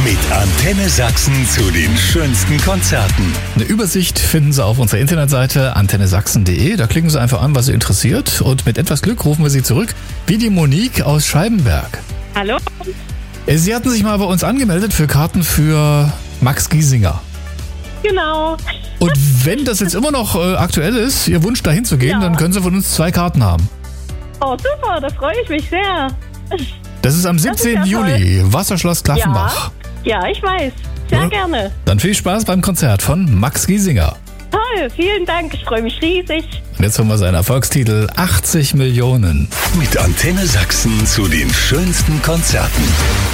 Mit Antenne Sachsen zu den schönsten Konzerten. Eine Übersicht finden Sie auf unserer Internetseite antennesachsen.de. Da klicken Sie einfach an, was Sie interessiert. Und mit etwas Glück rufen wir Sie zurück, wie die Monique aus Scheibenberg. Hallo? Sie hatten sich mal bei uns angemeldet für Karten für Max Giesinger. Genau. Und wenn das jetzt immer noch aktuell ist, Ihr Wunsch dahin zu gehen, dann können Sie von uns 2 Karten haben. Oh, super, da freue ich mich sehr. Das ist am ist 17. ja Juli, Wasserschloss Klaffenbach. Ja, ich weiß. Sehr gerne. Dann viel Spaß beim Konzert von Max Giesinger. Toll, vielen Dank, ich freue mich riesig. Und jetzt haben wir seinen Erfolgstitel 80 Millionen. Mit Antenne Sachsen zu den schönsten Konzerten.